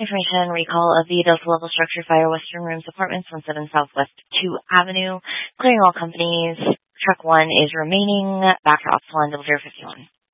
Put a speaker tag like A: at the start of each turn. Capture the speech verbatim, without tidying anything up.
A: Information recall of the Delta level structure fire, Western Rooms Apartments, one seven Southwest two Avenue. Clearing all companies. Truck one is remaining. Back to Ops one, double zero fifty one.